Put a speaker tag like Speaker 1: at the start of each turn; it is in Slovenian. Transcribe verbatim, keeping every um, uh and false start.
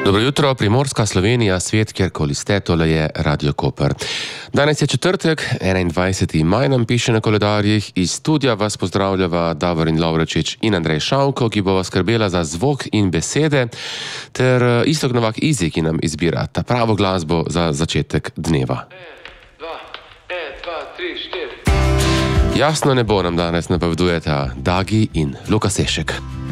Speaker 1: Dobro jutro, Primorska Slovenija, svet, kjerkoli ste, tole je Radio Koper. Danes je četrtek, enaindvajseti maj nam piše na koledarjih, iz studia vas pozdravljava Davorin Lovrečič in Andrej Šavko, ki bova skrbela za zvok in besede, ter Iztok Novak Izi, ki nam izbira ta pravo glasbo za začetek dneva.
Speaker 2: En, dva, en, dva, tri, štiri.
Speaker 1: Jasno nebo nam danes napovedujeta Dagi in Luka Sešek.